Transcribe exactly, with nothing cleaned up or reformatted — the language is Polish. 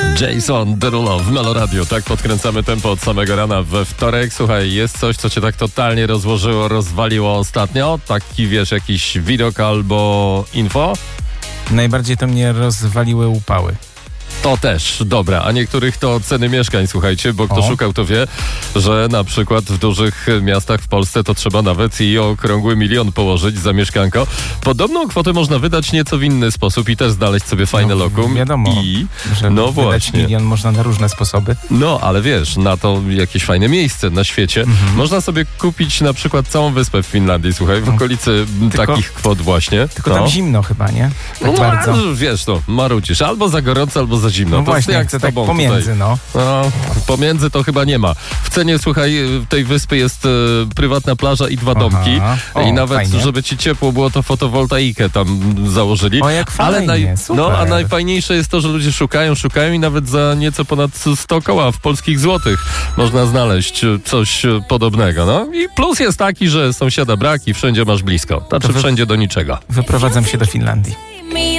Jason Derulo w Meloradio. Tak podkręcamy tempo od samego rana we wtorek. Słuchaj, jest coś, co cię tak totalnie rozłożyło, rozwaliło ostatnio? Taki, wiesz, jakiś widok albo info? Najbardziej to mnie rozwaliły upały. To też, dobra, a niektórych to ceny mieszkań, słuchajcie, bo kto O. szukał, to wie, że na przykład w dużych miastach w Polsce to trzeba nawet i okrągły milion położyć za mieszkanko. Podobną kwotę można wydać nieco w inny sposób i też znaleźć sobie fajne no, lokum. Wiadomo, I, że no wydać właśnie. milion można na różne sposoby. No, ale wiesz, na to jakieś fajne miejsce na świecie. Mhm. Można sobie kupić na przykład całą wyspę w Finlandii, słuchaj, w okolicy Tylko- takich kwot właśnie. Tylko no. tam zimno chyba, nie? Tak No, bardzo. wiesz, no, marudzisz. Albo za gorąco, albo za zimno. No to właśnie, jak chcę z tak tobą pomiędzy, tutaj. no. No, pomiędzy to chyba nie ma. W cenie, słuchaj, tej wyspy jest e, prywatna plaża i dwa Aha. domki. O, I nawet, fajnie. żeby ci ciepło było, to fotowoltaikę tam założyli. O, jak Ale fajnie, super. No, a najfajniejsze jest to, że ludzie szukają, szukają i nawet za nieco ponad sto koła w polskich złotych można znaleźć e, coś e, podobnego. No i plus jest taki, że sąsiada brak i wszędzie masz blisko. Znaczy To wy- wszędzie do niczego. Wyprowadzam się do Finlandii. Me